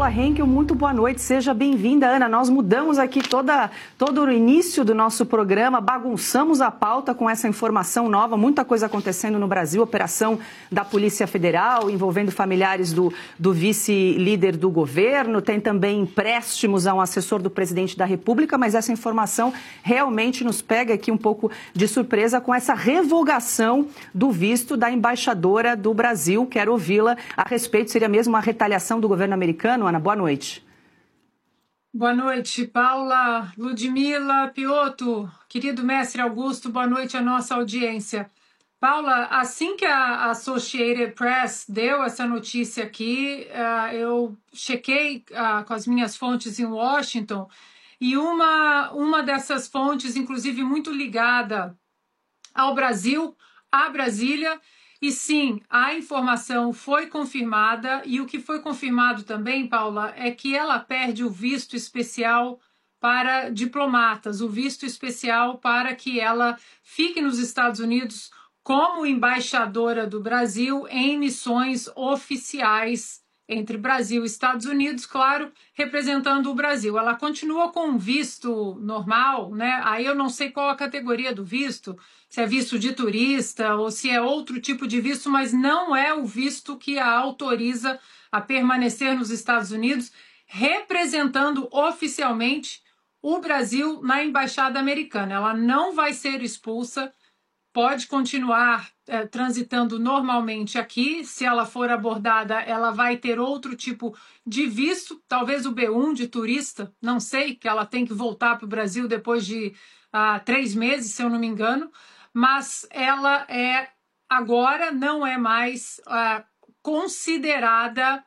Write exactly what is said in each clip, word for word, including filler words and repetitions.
Paula Henkel, muito boa noite, seja bem-vinda, Ana. Nós mudamos aqui toda, todo o início do nosso programa, bagunçamos a pauta com essa informação nova, muita coisa acontecendo no Brasil, operação da Polícia Federal envolvendo familiares do, do vice-líder do governo, tem também empréstimos a um assessor do presidente da República, mas essa informação realmente nos pega aqui um pouco de surpresa com essa revogação do visto da embaixadora do Brasil. Quero ouvi-la a respeito, seria mesmo uma retaliação do governo americano? Ana, boa noite. Boa noite, Paula, Ludmila, Piotr, querido mestre Augusto, boa noite à nossa audiência. Paula, assim que a Associated Press deu essa notícia aqui, eu chequei com as minhas fontes em Washington e uma, uma dessas fontes, inclusive muito ligada ao Brasil, a Brasília. E sim, a informação foi confirmada e o que foi confirmado também, Paula, é que ela perde o visto especial para diplomatas, o visto especial para que ela fique nos Estados Unidos como embaixadora do Brasil em missões oficiais entre Brasil e Estados Unidos, claro, representando o Brasil. Ela continua com um visto normal, né? Aí eu não sei qual a categoria do visto, se é visto de turista ou se é outro tipo de visto, mas não é o visto que a autoriza a permanecer nos Estados Unidos, representando oficialmente o Brasil na Embaixada Americana. Ela não vai ser expulsa, pode continuar é, transitando normalmente aqui. Se ela for abordada, ela vai ter outro tipo de visto, talvez o B um de turista, não sei, que ela tem que voltar para o Brasil depois de uh, três meses, se eu não me engano, mas ela é agora não é mais uh, considerada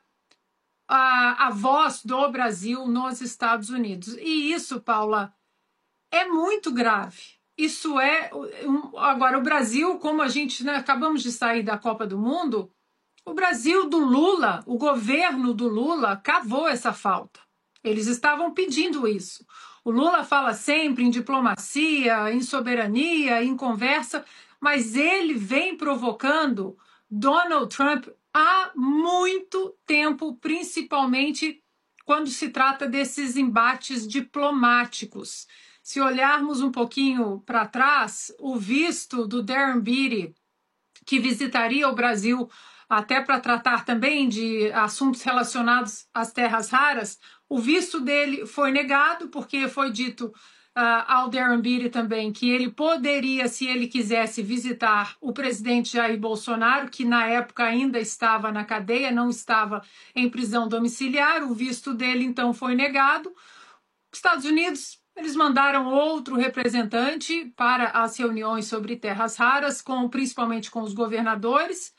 a, a voz do Brasil nos Estados Unidos. E isso, Paula, é muito grave. Isso é... Um, agora, o Brasil, como a gente, né, acabamos de sair da Copa do Mundo, o Brasil do Lula, o governo do Lula, cavou essa falta. Eles estavam pedindo isso. O Lula fala sempre em diplomacia, em soberania, em conversa, mas ele vem provocando Donald Trump há muito tempo, principalmente quando se trata desses embates diplomáticos. Se olharmos um pouquinho para trás, o visto do Darren Beatty, que visitaria o Brasil até para tratar também de assuntos relacionados às terras raras, o visto dele foi negado, porque foi dito uh, ao Darren Beatty também que ele poderia, se ele quisesse, visitar o presidente Jair Bolsonaro, que na época ainda estava na cadeia, não estava em prisão domiciliar. O visto dele, então, foi negado. Os Estados Unidos, eles mandaram outro representante para as reuniões sobre terras raras, com, principalmente com os governadores,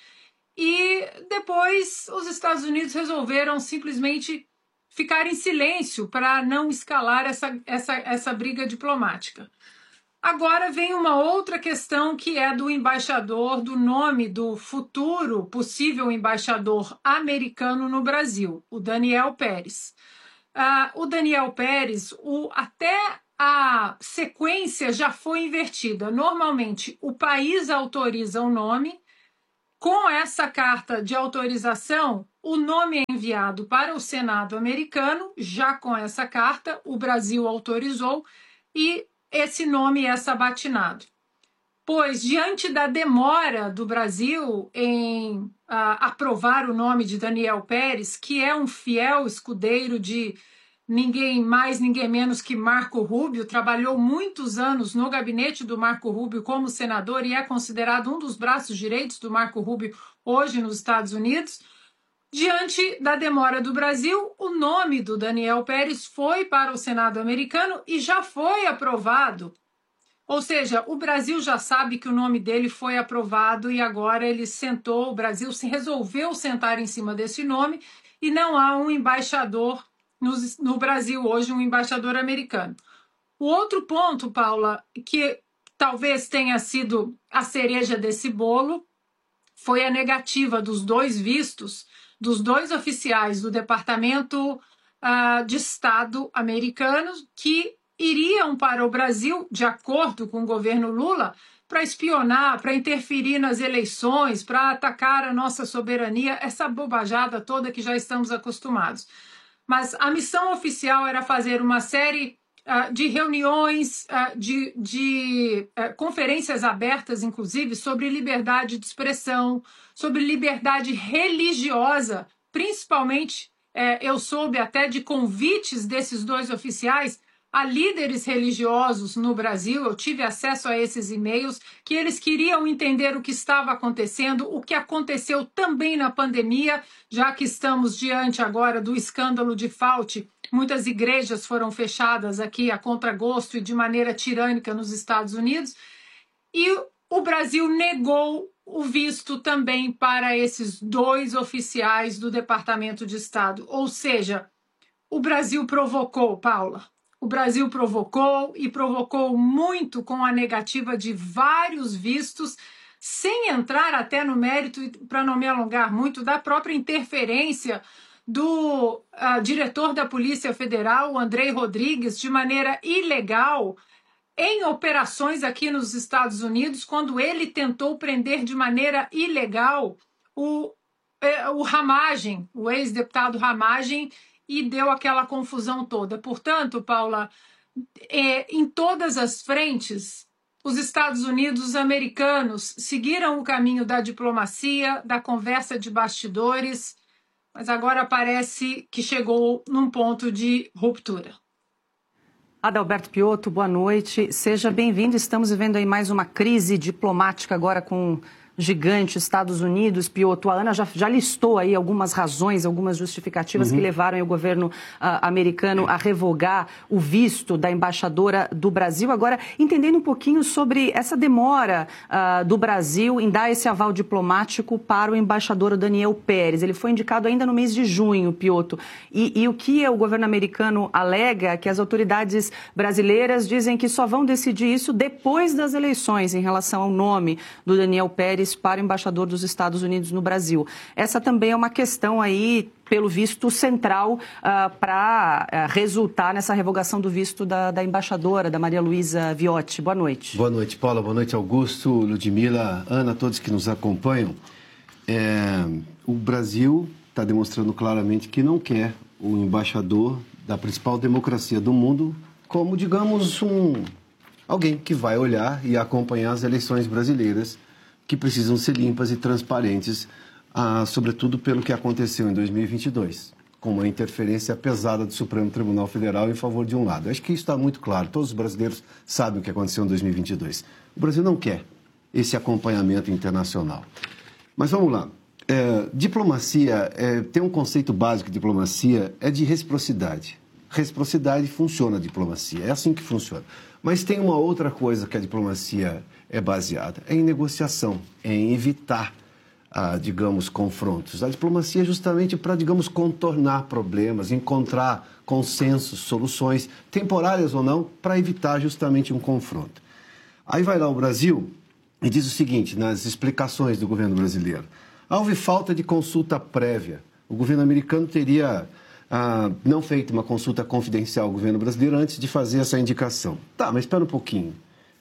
e depois os Estados Unidos resolveram simplesmente ficar em silêncio para não escalar essa, essa, essa briga diplomática. Agora vem uma outra questão, que é do embaixador, do nome do futuro possível embaixador americano no Brasil, o Daniel Pérez. Uh, o Daniel Pérez, o, até a sequência já foi invertida. Normalmente, o país autoriza o nome. Com essa carta de autorização, o nome é enviado para o Senado americano. Já com essa carta, o Brasil autorizou e esse nome é sabatinado. Pois, diante da demora do Brasil em uh, aprovar o nome de Daniel Pérez, que é um fiel escudeiro de ninguém mais, ninguém menos que Marco Rubio, trabalhou muitos anos no gabinete do Marco Rubio como senador e é considerado um dos braços direitos do Marco Rubio hoje nos Estados Unidos. Diante da demora do Brasil, o nome do Daniel Pérez foi para o Senado americano e já foi aprovado. Ou seja, o Brasil já sabe que o nome dele foi aprovado e agora ele sentou, o Brasil se resolveu sentar em cima desse nome e não há um embaixador no, no Brasil hoje, um embaixador americano. O outro ponto, Paula, que talvez tenha sido a cereja desse bolo, foi a negativa dos dois vistos, dos dois oficiais do Departamento uh, de Estado americano que iriam para o Brasil, de acordo com o governo Lula, para espionar, para interferir nas eleições, para atacar a nossa soberania, essa bobajada toda que já estamos acostumados. mas a missão oficial era fazer uma série uh, de reuniões, uh, de, de uh, conferências abertas, inclusive, sobre liberdade de expressão, sobre liberdade religiosa, principalmente, uh, eu soube até de convites desses dois oficiais a líderes religiosos no Brasil. Eu tive acesso a esses e-mails, que eles queriam entender o que estava acontecendo, o que aconteceu também na pandemia, já que estamos diante agora do escândalo de Fauci. Muitas igrejas foram fechadas aqui a contragosto e de maneira tirânica nos Estados Unidos, e o Brasil negou o visto também para esses dois oficiais do Departamento de Estado. Ou seja, o Brasil provocou, Paula. O Brasil provocou e provocou muito com a negativa de vários vistos, sem entrar até no mérito, para não me alongar muito, da própria interferência do uh, diretor da Polícia Federal, o Andrei Rodrigues, de maneira ilegal, em operações aqui nos Estados Unidos, quando ele tentou prender de maneira ilegal o, o Ramagem, o ex-deputado Ramagem, e deu aquela confusão toda. Portanto, Paula, é, em todas as frentes, os Estados Unidos, os americanos, seguiram o caminho da diplomacia, da conversa de bastidores, mas agora parece que chegou num ponto de ruptura. Adalberto Piotto, boa noite. Seja bem-vindo. Estamos vivendo aí mais uma crise diplomática agora com gigante, Estados Unidos. Piotto, a Ana já, já listou aí algumas razões, algumas justificativas uhum. que levaram o governo uh, americano a revogar o visto da embaixadora do Brasil. Agora, entendendo um pouquinho sobre essa demora uh, do Brasil em dar esse aval diplomático para o embaixador Daniel Pérez. Ele foi indicado ainda no mês de junho, Piotto. E, e o que o governo americano alega, que as autoridades brasileiras dizem que só vão decidir isso depois das eleições em relação ao nome do Daniel Pérez para o embaixador dos Estados Unidos no Brasil. Essa também é uma questão aí, pelo visto, central uh, para uh, resultar nessa revogação do visto da, da embaixadora, da Maria Luísa Viotti. Boa noite. Boa noite, Paula. Boa noite, Augusto, Ludmila, Ana, todos que nos acompanham. É, o Brasil está demonstrando claramente que não quer o embaixador da principal democracia do mundo como, digamos, um, alguém que vai olhar e acompanhar as eleições brasileiras, que precisam ser limpas e transparentes, ah, sobretudo pelo que aconteceu em dois mil e vinte e dois, com uma interferência pesada do Supremo Tribunal Federal em favor de um lado. Acho que isso está muito claro, todos os brasileiros sabem o que aconteceu em dois mil e vinte e dois. O Brasil não quer esse acompanhamento internacional. Mas vamos lá. É, diplomacia, é, tem um conceito básico de diplomacia, é de reciprocidade. Reciprocidade funciona a diplomacia, é assim que funciona. Mas tem uma outra coisa que a diplomacia é baseada, é em negociação, é em evitar, ah, digamos, confrontos. A diplomacia é justamente para, digamos, contornar problemas, encontrar consensos, soluções, temporárias ou não, para evitar justamente um confronto. Aí vai lá o Brasil e diz o seguinte, nas explicações do governo brasileiro: houve falta de consulta prévia. O governo americano teria ah, não feito uma consulta confidencial ao governo brasileiro antes de fazer essa indicação. Tá, mas espera um pouquinho.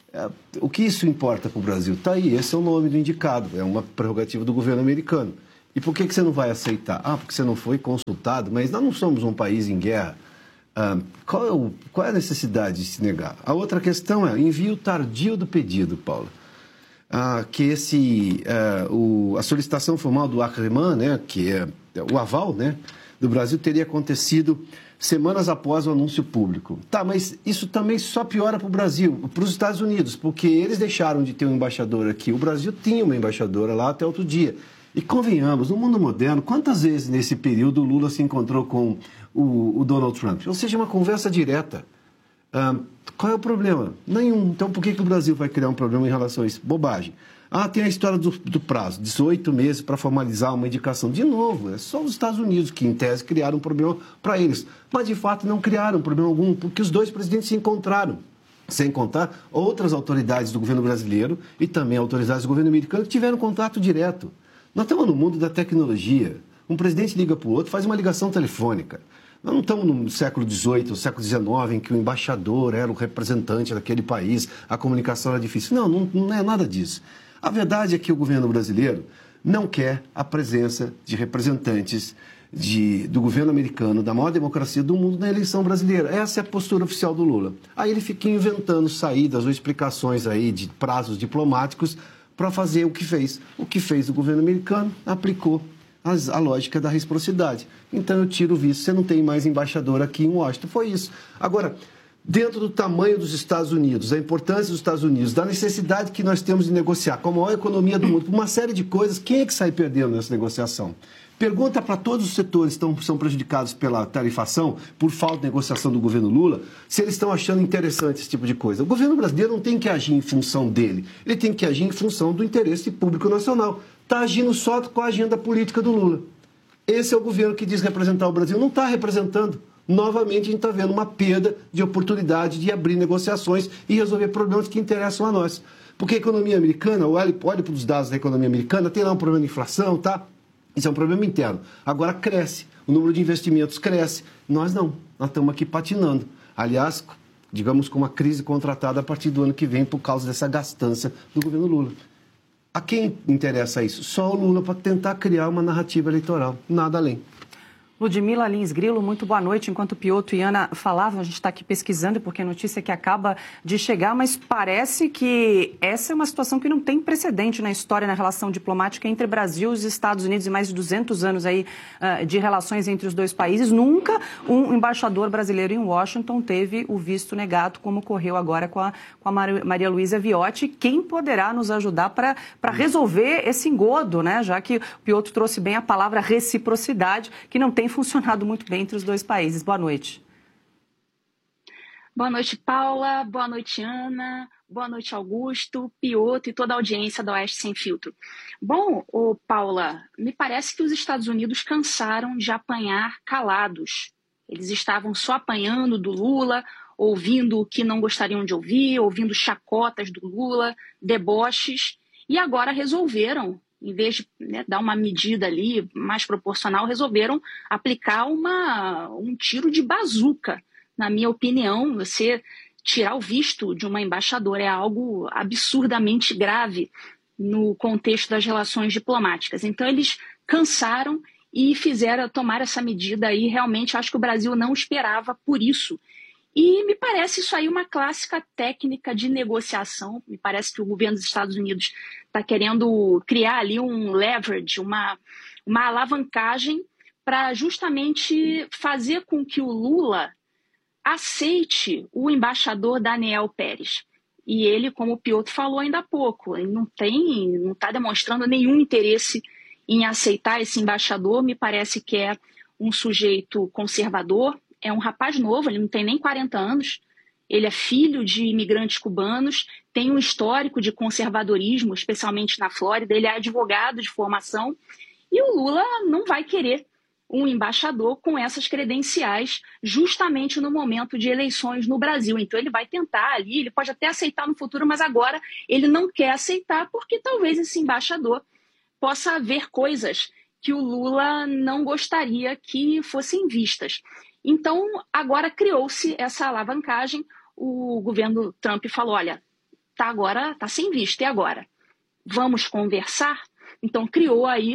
O que isso importa para o Brasil? Está aí, esse é o nome do indicado, é uma prerrogativa do governo americano. E por que, que você não vai aceitar? Ah, porque você não foi consultado, mas nós não somos um país em guerra. Ah, qual, é o, qual é a necessidade de se negar? A outra questão é envio tardio do pedido, Paula. Ah, que esse, ah, o, a solicitação formal do Acreman, né, que é o aval, né, do Brasil, teria acontecido semanas após o anúncio público. Tá, mas isso também só piora para o Brasil, para os Estados Unidos, porque eles deixaram de ter um embaixador aqui. O Brasil tinha uma embaixadora lá até outro dia. E convenhamos, no mundo moderno, quantas vezes nesse período o Lula se encontrou com o, o Donald Trump? Ou seja, uma conversa direta. Ah, qual é o problema? Nenhum. Então por que, que o Brasil vai criar um problema em relação a isso? Bobagem. Ah, tem a história do, do prazo, dezoito meses para formalizar uma indicação. De novo, é só os Estados Unidos que, em tese, criaram um problema para eles. Mas, de fato, não criaram problema algum, porque os dois presidentes se encontraram. Sem contar outras autoridades do governo brasileiro e também autoridades do governo americano que tiveram contato direto. Nós estamos no mundo da tecnologia. Um presidente liga para o outro, faz uma ligação telefônica. Nós não estamos no século dezoito, no século dezenove, em que o embaixador era o representante daquele país, a comunicação era difícil. Não, não, não é nada disso. A verdade é que o governo brasileiro não quer a presença de representantes de, do governo americano, da maior democracia do mundo, na eleição brasileira. Essa é a postura oficial do Lula. Aí ele fica inventando saídas ou explicações aí de prazos diplomáticos para fazer o que fez. O que fez o governo americano aplicou as, a lógica da reciprocidade. Então eu tiro o visto, você não tem mais embaixador aqui em Washington. Foi isso. Agora, dentro do tamanho dos Estados Unidos, da importância dos Estados Unidos, da necessidade que nós temos de negociar com a maior economia do mundo, por uma série de coisas, quem é que sai perdendo nessa negociação? Pergunta para todos os setores que estão, são prejudicados pela tarifação, por falta de negociação do governo Lula, se eles estão achando interessante esse tipo de coisa. O governo brasileiro não tem que agir em função dele, ele tem que agir em função do interesse público nacional. Está agindo só com a agenda política do Lula. Esse é o governo que diz representar o Brasil, não está representando. Novamente, a gente está vendo uma perda de oportunidade de abrir negociações e resolver problemas que interessam a nós. Porque a economia americana, olhe, olhe para os dados da economia americana, tem lá um problema de inflação, tá? Isso é um problema interno. Agora cresce, o número de investimentos cresce. Nós não, nós estamos aqui patinando. Aliás, digamos com uma crise contratada a partir do ano que vem por causa dessa gastança do governo Lula. A quem interessa isso? Só o Lula para tentar criar uma narrativa eleitoral, nada além. Ludmila Lins Grilo, muito boa noite. Enquanto Piotr e Ana falavam, a gente está aqui pesquisando, porque é notícia que acaba de chegar, mas parece que essa é uma situação que não tem precedente na história, na relação diplomática entre Brasil e os Estados Unidos, e mais de duzentos anos aí uh, de relações entre os dois países. Nunca um embaixador brasileiro em Washington teve o visto negado, como ocorreu agora com a, com a Maria Luísa Viotti. Quem poderá nos ajudar para resolver esse engodo, né? Já que o Piotr trouxe bem a palavra reciprocidade, que não tem funcionado muito bem entre os dois países. Boa noite. Boa noite, Paula. Boa noite, Ana. Boa noite, Augusto, Piotr e toda a audiência da Oeste Sem Filtro. Bom, ô, Paula, me parece que os Estados Unidos cansaram de apanhar calados. Eles estavam só apanhando do Lula, ouvindo o que não gostariam de ouvir, ouvindo chacotas do Lula, deboches, e agora resolveram, em vez de, né, dar uma medida ali mais proporcional, resolveram aplicar uma, um tiro de bazuca. Na minha opinião, você tirar o visto de uma embaixadora é algo absurdamente grave no contexto das relações diplomáticas. Então, eles cansaram e fizeram tomar essa medida aí. Realmente, acho que o Brasil não esperava por isso. E me parece isso aí uma clássica técnica de negociação. Me parece que o governo dos Estados Unidos está querendo criar ali um leverage, uma, uma alavancagem para justamente fazer com que o Lula aceite o embaixador Daniel Pérez. E ele, como o Piotr falou ainda há pouco, ele não tem, não está demonstrando nenhum interesse em aceitar esse embaixador. Me parece que é um sujeito conservador. É um rapaz novo, ele não tem nem quarenta anos, ele é filho de imigrantes cubanos, tem um histórico de conservadorismo, especialmente na Flórida, ele é advogado de formação, e o Lula não vai querer um embaixador com essas credenciais justamente no momento de eleições no Brasil. Então ele vai tentar ali, ele pode até aceitar no futuro, mas agora ele não quer aceitar porque talvez esse embaixador possa ver coisas que o Lula não gostaria que fossem vistas. Então, agora criou-se essa alavancagem, o governo Trump falou, olha, tá agora, tá sem visto, e agora? Vamos conversar? Então, criou aí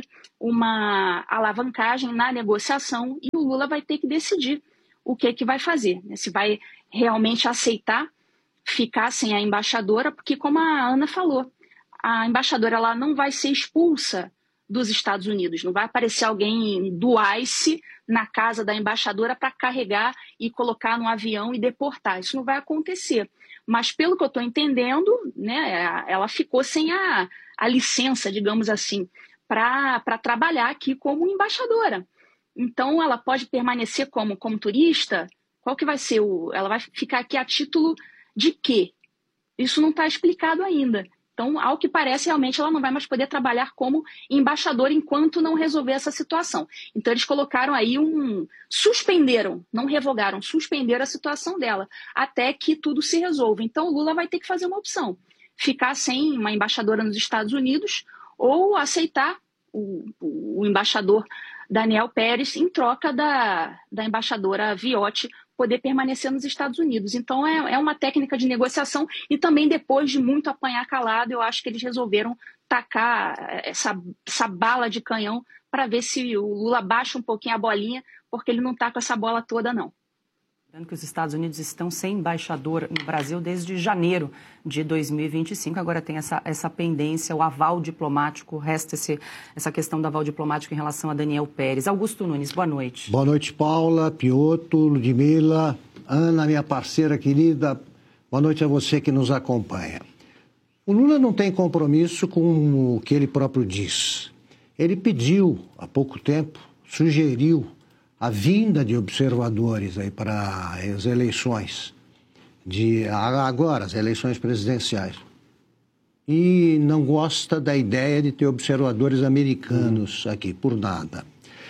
uma alavancagem na negociação e o Lula vai ter que decidir o que, que vai fazer, né? Se vai realmente aceitar ficar sem a embaixadora, porque como a Ana falou, a embaixadora ela não vai ser expulsa dos Estados Unidos, não vai aparecer alguém do ICE na casa da embaixadora para carregar e colocar no avião e deportar. Isso não vai acontecer. Mas, pelo que eu estou entendendo, né, ela ficou sem a, a licença, digamos assim, para trabalhar aqui como embaixadora. Então, ela pode permanecer como, como turista? Qual que vai ser o... Ela vai ficar aqui a título de quê? Isso não está explicado ainda. Então, ao que parece, realmente ela não vai mais poder trabalhar como embaixadora enquanto não resolver essa situação. Então, eles colocaram aí um... suspenderam, não revogaram, suspenderam a situação dela até que tudo se resolva. Então, o Lula vai ter que fazer uma opção. Ficar sem uma embaixadora nos Estados Unidos ou aceitar o, o embaixador Daniel Pérez em troca da, da embaixadora Viotti poder permanecer nos Estados Unidos. Então, é, é uma técnica de negociação e também, depois de muito apanhar calado, eu acho que eles resolveram tacar essa, essa bala de canhão para ver se o Lula baixa um pouquinho a bolinha, porque ele não está com essa bola toda, não. Lembrando que os Estados Unidos estão sem embaixador no Brasil desde janeiro de dois mil e vinte e cinco. Agora tem essa, essa pendência, o aval diplomático, resta esse, essa questão do aval diplomático em relação a Daniel Pérez. Augusto Nunes, boa noite. Boa noite, Paula, Piotr, Ludmila, Ana, minha parceira querida. Boa noite a você que nos acompanha. O Lula não tem compromisso com o que ele próprio diz. Ele pediu, há pouco tempo, sugeriu a vinda de observadores aí para as eleições, de agora, as eleições presidenciais. E não gosta da ideia de ter observadores americanos aqui, por nada.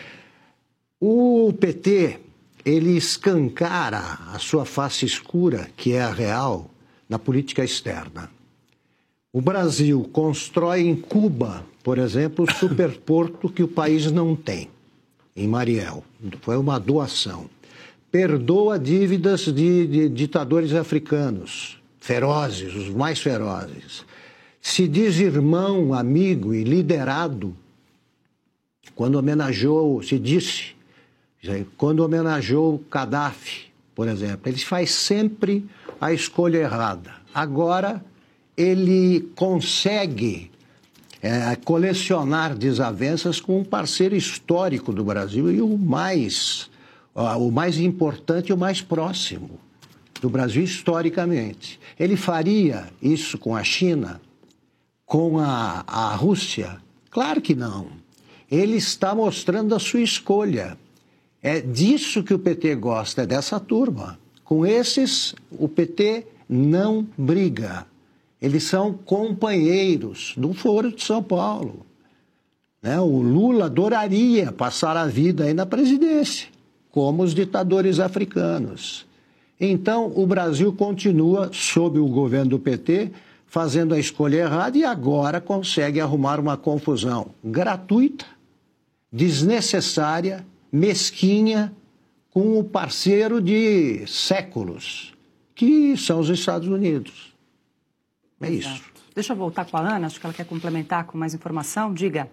O P T, ele escancara a sua face escura, que é a real, na política externa. O Brasil constrói em Cuba, por exemplo, o superporto que o país não tem, em Mariel. Foi uma doação. Perdoa dívidas de, de ditadores africanos, ferozes, os mais ferozes. Se diz irmão, amigo e liderado, quando homenageou, se disse, quando homenageou Gaddafi, por exemplo. Ele faz sempre a escolha errada. Agora, ele consegue é, colecionar desavenças com um parceiro histórico do Brasil e o mais, ó, o mais importante e o mais próximo do Brasil historicamente. Ele faria isso com a China, com a, a Rússia? Claro que não. Ele está mostrando a sua escolha. É disso que o P T gosta, é dessa turma. Com esses, o P T não briga. Eles são companheiros do Foro de São Paulo. Né? O Lula adoraria passar a vida aí na presidência, como os ditadores africanos. Então, o Brasil continua, sob o governo do P T, fazendo a escolha errada e agora consegue arrumar uma confusão gratuita, desnecessária, mesquinha, com o parceiro de séculos, que são os Estados Unidos. É isso. Exato. Deixa eu voltar com a Ana, acho que ela quer complementar com mais informação. Diga.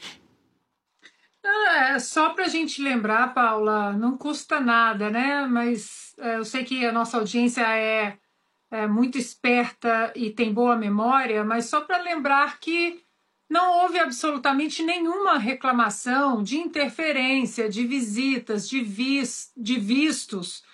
É, só para a gente lembrar, Paula, não custa nada, né? Mas é, eu sei que a nossa audiência é, é muito esperta e tem boa memória, mas só para lembrar que não houve absolutamente nenhuma reclamação de interferência, de visitas, de, vis, de vistos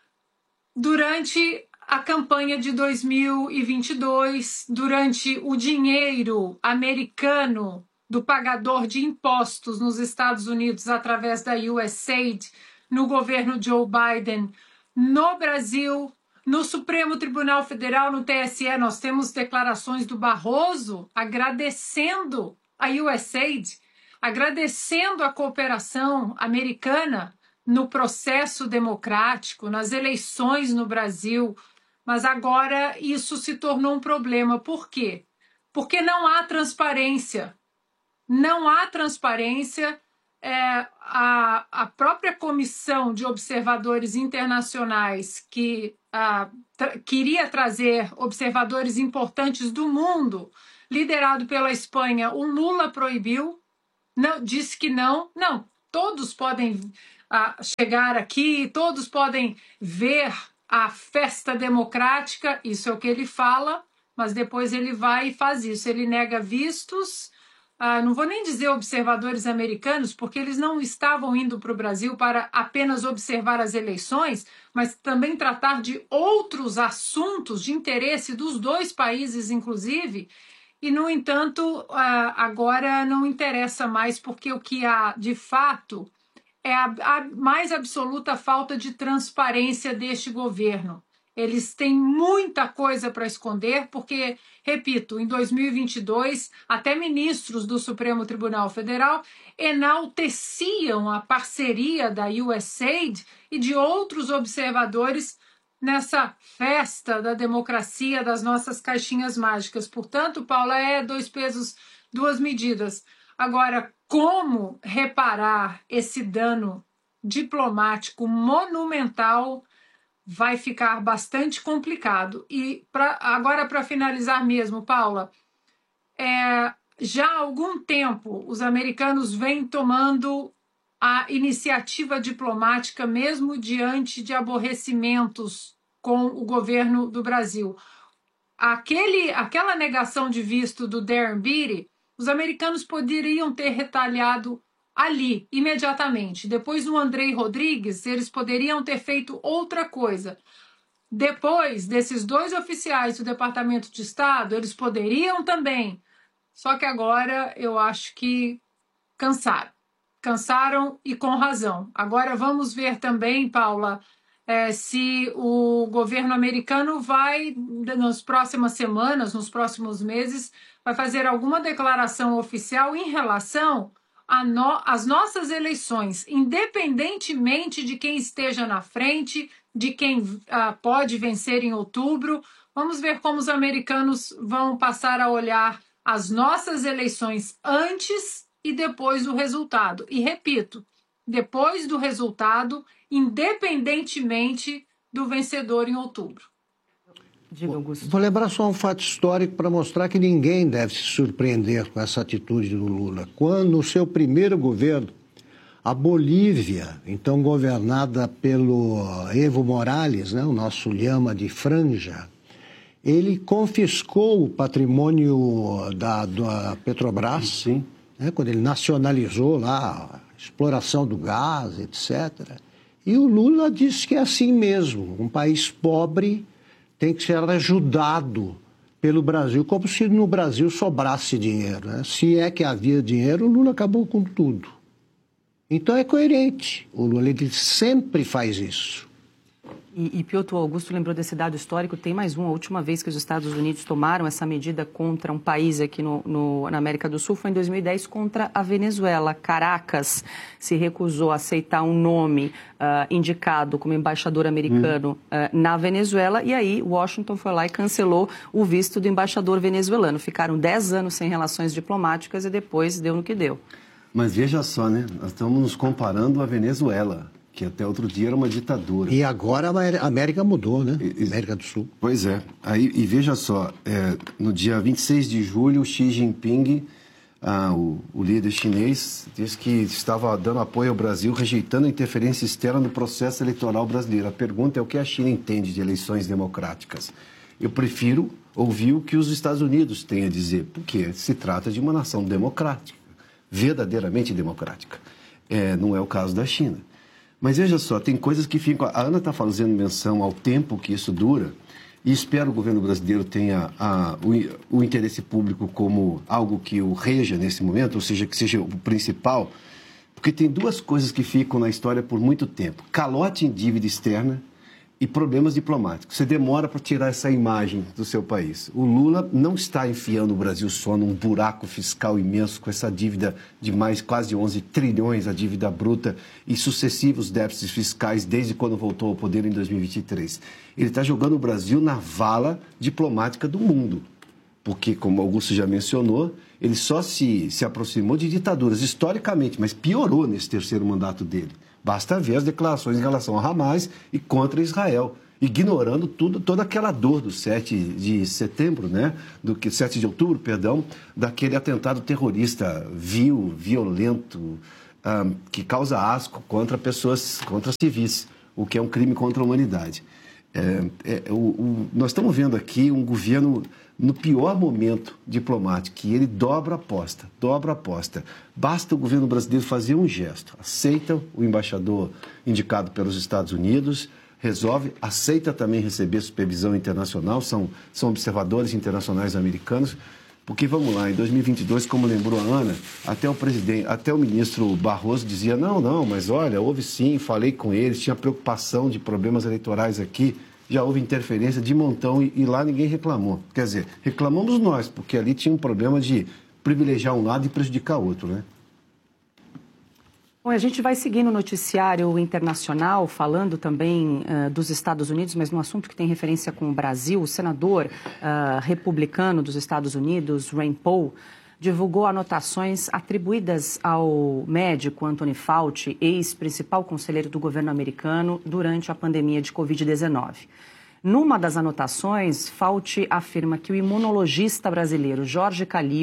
durante a campanha de dois mil e vinte e dois, durante o dinheiro americano do pagador de impostos nos Estados Unidos através da U S A I D, no governo Joe Biden, no Brasil, no Supremo Tribunal Federal, no T S E, nós temos declarações do Barroso agradecendo a U S A I D, agradecendo a cooperação americana no processo democrático, nas eleições no Brasil. Mas agora isso se tornou um problema. Por quê? Porque não há transparência. Não há transparência. É, a, a própria Comissão de Observadores Internacionais, que a, tra queria trazer observadores importantes do mundo, liderado pela Espanha, o Lula proibiu, não, disse que não. Não, todos podem a, chegar aqui, todos podem ver a festa democrática, isso é o que ele fala, mas depois ele vai e faz isso. Ele nega vistos, ah, não vou nem dizer observadores americanos, porque eles não estavam indo para o Brasil para apenas observar as eleições, mas também tratar de outros assuntos de interesse dos dois países, inclusive, e, no entanto, ah, agora não interessa mais, porque o que há, de fato, é a, a mais absoluta falta de transparência deste governo. Eles têm muita coisa para esconder, porque, repito, em dois mil e vinte e dois, até ministros do Supremo Tribunal Federal enalteciam a parceria da U S A I D e de outros observadores nessa festa da democracia das nossas caixinhas mágicas. Portanto, Paula, é dois pesos, duas medidas. Agora, como reparar esse dano diplomático monumental vai ficar bastante complicado. E pra, agora, para finalizar mesmo, Paula, é, já há algum tempo os americanos vêm tomando a iniciativa diplomática mesmo diante de aborrecimentos com o governo do Brasil. Aquele, aquela negação de visto do Darren Beatty, os americanos poderiam ter retalhado ali, imediatamente. Depois do Andrei Rodrigues, eles poderiam ter feito outra coisa. Depois desses dois oficiais do Departamento de Estado, eles poderiam também. Só que agora eu acho que cansaram. Cansaram e com razão. Agora vamos ver também, Paula, é, se o governo americano vai, nas próximas semanas, nos próximos meses, vai fazer alguma declaração oficial em relação às no, nossas eleições, independentemente de quem esteja na frente, de quem uh, pode vencer em outubro. Vamos ver como os americanos vão passar a olhar as nossas eleições antes e depois do resultado. E repito, depois do resultado, independentemente do vencedor em outubro. Diga, Augusto. Vou lembrar só um fato histórico para mostrar que ninguém deve se surpreender com essa atitude do Lula. Quando, no seu primeiro governo, a Bolívia, então governada pelo Evo Morales, né, o nosso lhama de franja, ele confiscou o patrimônio da, da Petrobras, sim, né, quando ele nacionalizou lá a exploração do gás, etcétera. E o Lula disse que é assim mesmo, um país pobre tem que ser ajudado pelo Brasil, como se no Brasil sobrasse dinheiro, né? Se é que havia dinheiro, o Lula acabou com tudo. Então é coerente, o Lula ele sempre faz isso. E, e Piotr, Augusto lembrou desse dado histórico, tem mais um, a última vez que os Estados Unidos tomaram essa medida contra um país aqui no, no, na América do Sul foi em dois mil e dez contra a Venezuela. Caracas se recusou a aceitar um nome uh, indicado como embaixador americano hum. uh, na Venezuela e aí Washington foi lá e cancelou o visto do embaixador venezuelano. Ficaram dez anos sem relações diplomáticas e depois deu no que deu. Mas veja só, né? Nós estamos nos comparando à Venezuela, que até outro dia era uma ditadura. E agora a América mudou, né? E, América do Sul. Pois é. Aí, e veja só, é, no dia vinte e seis de julho, Xi Jinping, ah, o, o líder chinês, disse que estava dando apoio ao Brasil, rejeitando a interferência externa no processo eleitoral brasileiro. A pergunta é o que a China entende de eleições democráticas. Eu prefiro ouvir o que os Estados Unidos têm a dizer, porque se trata de uma nação democrática, verdadeiramente democrática. É, não é o caso da China. Mas veja só, tem coisas que ficam... A Ana está fazendo menção ao tempo que isso dura e espero que o governo brasileiro tenha a, o, o interesse público como algo que o reja nesse momento, ou seja, que seja o principal, porque tem duas coisas que ficam na história por muito tempo. Calote em dívida externa e problemas diplomáticos. Você demora para tirar essa imagem do seu país. O Lula não está enfiando o Brasil só num buraco fiscal imenso com essa dívida de mais quase onze trilhões, a dívida bruta, e sucessivos déficits fiscais desde quando voltou ao poder em dois mil e vinte e três. Ele está jogando o Brasil na vala diplomática do mundo. Porque, como Augusto já mencionou, ele só se, se aproximou de ditaduras historicamente, mas piorou nesse terceiro mandato dele. Basta ver as declarações em relação a Hamas e contra Israel, ignorando tudo, toda aquela dor do sete de setembro, né? Do que sete de outubro, perdão, daquele atentado terrorista vil, violento, um, que causa asco contra pessoas, contra civis, o que é um crime contra a humanidade. É, é, o, o, nós estamos vendo aqui um governo no pior momento diplomático, que ele dobra a aposta, dobra a aposta. Basta o governo brasileiro fazer um gesto, aceita o embaixador indicado pelos Estados Unidos, resolve, aceita também receber supervisão internacional, são, são observadores internacionais americanos, porque, vamos lá, em dois mil e vinte e dois, como lembrou a Ana, até o presidente, até o ministro Barroso dizia, não, não, mas olha, houve sim, falei com eles, tinha preocupação de problemas eleitorais aqui, já houve interferência de montão e, e lá ninguém reclamou. Quer dizer, reclamamos nós, porque ali tinha um problema de privilegiar um lado e prejudicar o outro, né? Bom, a gente vai seguir no noticiário internacional, falando também uh, dos Estados Unidos, mas num assunto que tem referência com o Brasil. O senador uh, republicano dos Estados Unidos, Rand Paul, divulgou anotações atribuídas ao médico Anthony Fauci, ex-principal conselheiro do governo americano, durante a pandemia de covid dezenove. Numa das anotações, Fauci afirma que o imunologista brasileiro Jorge Calil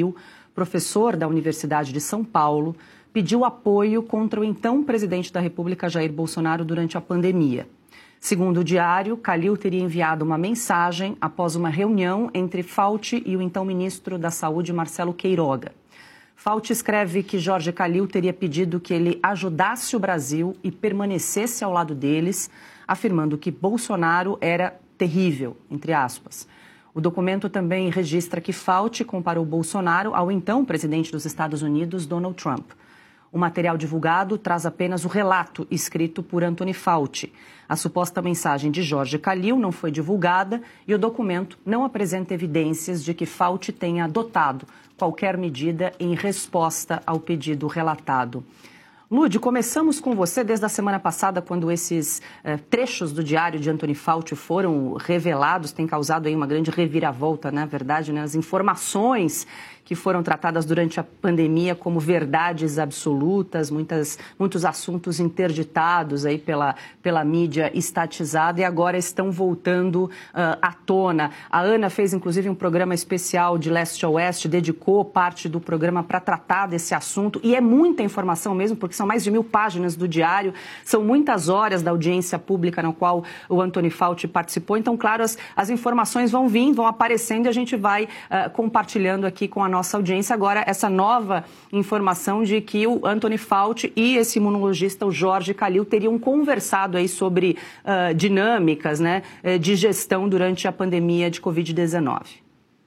professor da Universidade de São Paulo, pediu apoio contra o então presidente da República, Jair Bolsonaro, durante a pandemia. Segundo o Diário, Calil teria enviado uma mensagem após uma reunião entre Fauci e o então ministro da Saúde, Marcelo Queiroga. Fauci escreve que Jorge Calil teria pedido que ele ajudasse o Brasil e permanecesse ao lado deles, afirmando que Bolsonaro era terrível, entre aspas. O documento também registra que Fauci comparou Bolsonaro ao então presidente dos Estados Unidos, Donald Trump. O material divulgado traz apenas o relato escrito por Anthony Fauci. A suposta mensagem de Jorge Calil não foi divulgada e o documento não apresenta evidências de que Fauci tenha adotado qualquer medida em resposta ao pedido relatado. Lude, começamos com você desde a semana passada, quando esses eh, trechos do diário de Anthony Fauci foram revelados, tem causado aí uma grande reviravolta, na verdade, né? As informações que foram tratadas durante a pandemia como verdades absolutas, muitas, muitos assuntos interditados aí pela, pela mídia estatizada e agora estão voltando uh, à tona. A Ana fez, inclusive, um programa especial de leste a oeste, dedicou parte do programa para tratar desse assunto e é muita informação mesmo, porque são mais de mil páginas do diário, são muitas horas da audiência pública na qual o Anthony Fauci participou. Então, claro, as, as informações vão vir, vão aparecendo e a gente vai uh, compartilhando aqui com a nossa nossa audiência agora essa nova informação de que o Anthony Fauci e esse imunologista, o Jorge Calil, teriam conversado aí sobre uh, dinâmicas, né, de gestão durante a pandemia de covid dezenove.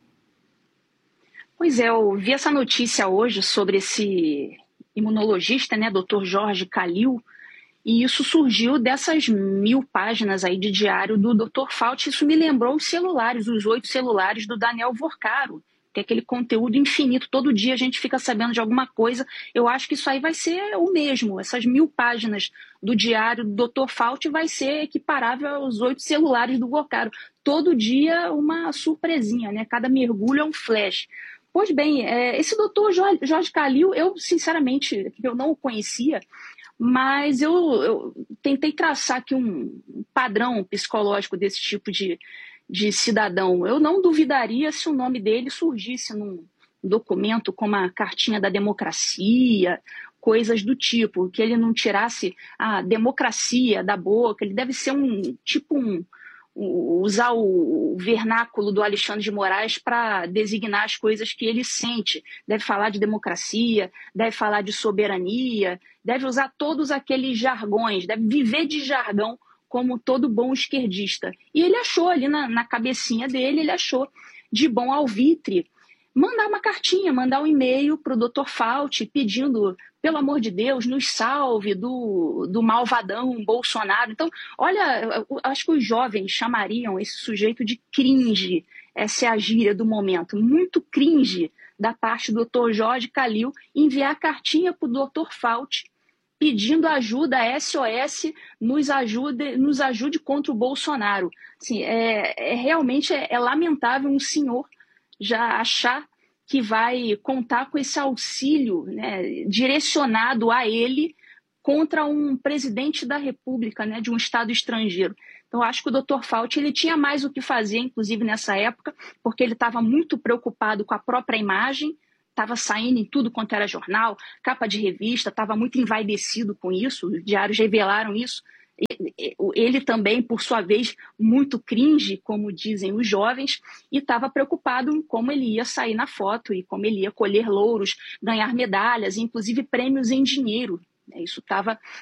Pois é, eu vi essa notícia hoje sobre esse imunologista, né, doutor Jorge Calil, e isso surgiu dessas mil páginas aí de diário do doutor Fauci. Isso me lembrou os celulares, os oito celulares do Daniel Vorcaro. Tem aquele conteúdo infinito, todo dia a gente fica sabendo de alguma coisa. Eu acho que isso aí vai ser o mesmo. Essas mil páginas do diário do doutor Fauci vai ser equiparável aos oito celulares do Vorcaro. Todo dia uma surpresinha, né? Cada mergulho é um flash. Pois bem, é, esse doutor Jorge Calil, eu sinceramente eu não o conhecia, mas eu, eu tentei traçar aqui um padrão psicológico desse tipo de... de cidadão. Eu não duvidaria se o nome dele surgisse num documento como a Cartinha da Democracia, coisas do tipo, que ele não tirasse a democracia da boca. Ele deve ser um tipo um, um usar o, o vernáculo do Alexandre de Moraes para designar as coisas que ele sente. Deve falar de democracia, deve falar de soberania, deve usar todos aqueles jargões, deve viver de jargão como todo bom esquerdista. E ele achou ali na, na cabecinha dele, ele achou de bom alvitre mandar uma cartinha, mandar um e-mail para o doutor Fauci pedindo, pelo amor de Deus, nos salve do, do malvadão Bolsonaro. Então, olha, acho que os jovens chamariam esse sujeito de cringe. Essa é a gíria do momento. Muito cringe da parte do doutor Jorge Calil enviar cartinha para o doutor Fauci pedindo ajuda, S O S, nos ajude, nos ajude contra o Bolsonaro. Assim, é, é, realmente é, é lamentável um senhor já achar que vai contar com esse auxílio, né, direcionado a ele contra um presidente da República, né, de um Estado estrangeiro. Então, acho que o doutor Fauci ele tinha mais o que fazer, inclusive nessa época, porque ele estava muito preocupado com a própria imagem, estava saindo em tudo quanto era jornal, capa de revista, estava muito envaidecido com isso, os diários revelaram isso. Ele também, por sua vez, muito cringe, como dizem os jovens, e estava preocupado em como ele ia sair na foto e como ele ia colher louros, ganhar medalhas, inclusive prêmios em dinheiro. Isso estava